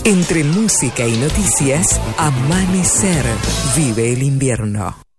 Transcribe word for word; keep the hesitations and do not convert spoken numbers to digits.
Entre música y noticias, Amanecer. Vive el invierno.